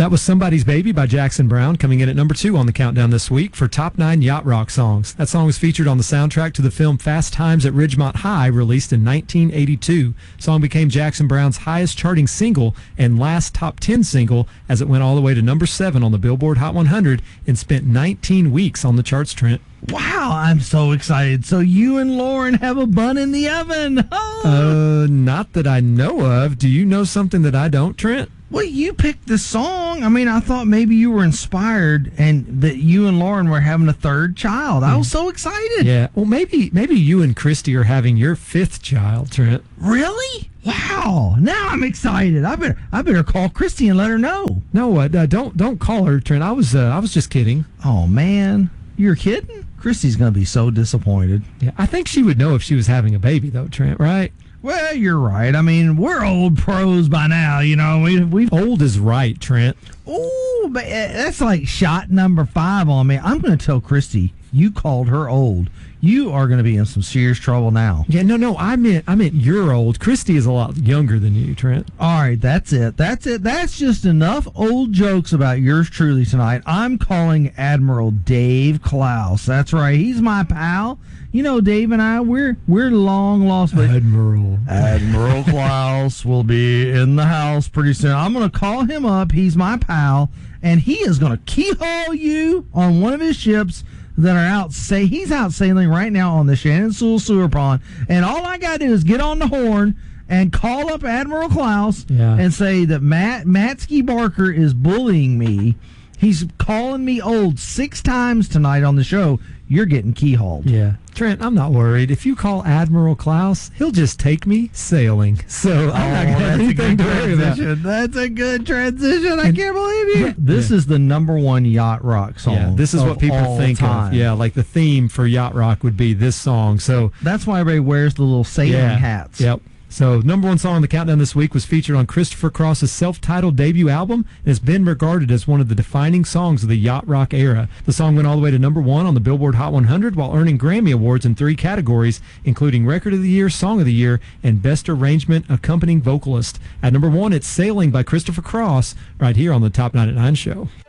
That was Somebody's Baby by Jackson Browne, coming in at number 2 on the countdown this week for Top 9 Yacht Rock Songs. That song was featured on the soundtrack to the film Fast Times at Ridgemont High, released in 1982. The song became Jackson Browne's highest charting single and last top 10 single, as it went all the way to number 7 on the Billboard Hot 100 and spent 19 weeks on the charts, Trent. Wow, I'm so excited. So you and Lauren have a bun in the oven. Oh. Not that I know of. Do you know something that I don't, Trent? Well, you picked the song. I mean, I thought maybe you were inspired and that you and Lauren were having a third child. I was so excited. Yeah. Well, maybe you and Christy are having your 5th child, Trent. Really? Wow. Now I'm excited. I better call Christy and let her know. No, don't call her, Trent. I was just kidding. Oh man, you're kidding? Christy's going to be so disappointed. Yeah, I think she would know if she was having a baby, though, Trent, right? Well, you're right. I mean, we're old pros by now, you know. We've Old is right, Trent. Oh, but that's like shot number 5 on me. I'm going to tell Christy you called her old. You are going to be in some serious trouble now. Yeah, no, I meant you're old. Christy is a lot younger than you, Trent. All right, that's it. That's just enough old jokes about yours truly tonight. I'm calling Admiral Dave Klaus. That's right. He's my pal. You know, Dave and I, we're long lost. But Admiral Klaus will be in the house pretty soon. I'm going to call him up. He's my pal, and he is going to keyhole you on one of his ships that are out. He's out sailing right now on the Shannon Sewell Sewer Pond, and all I got to do is get on the horn and call up Admiral Klaus and say that Matsky Barker is bullying me. He's calling me old 6 times tonight on the show. You're getting keyhauled. Yeah. Trent, I'm not worried. If you call Admiral Klaus, he'll just take me sailing. So I'm not going to have anything to worry about. That's a good transition. I can't believe you. This is the number 1 yacht rock song. Yeah, this is what people think of. Yeah, like the theme for yacht rock would be this song. So that's why everybody wears the little sailing hats. Yep. So, number 1 song on the countdown this week was featured on Christopher Cross's self-titled debut album and has been regarded as one of the defining songs of the yacht rock era. The song went all the way to number 1 on the Billboard Hot 100 while earning Grammy Awards in 3 categories, including Record of the Year, Song of the Year, and Best Arrangement Accompanying Vocalist. At number 1, it's Sailing by Christopher Cross, right here on the Top 9 at 9 show.